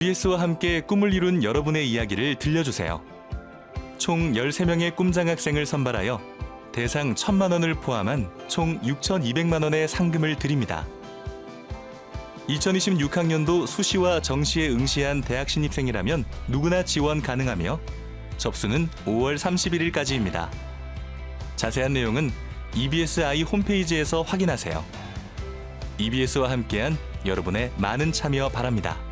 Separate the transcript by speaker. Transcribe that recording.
Speaker 1: EBS와 함께 꿈을 이룬 여러분의 이야기를 들려주세요. 총 13명의 꿈장학생을 선발하여 대상 1,000만 원을 포함한 총 6,200만 원의 상금을 드립니다. 2026학년도 수시와 정시에 응시한 대학 신입생이라면 누구나 지원 가능하며 접수는 5월 31일까지입니다. 자세한 내용은 EBSI 홈페이지에서 확인하세요. EBS와 함께한 여러분의 많은 참여 바랍니다.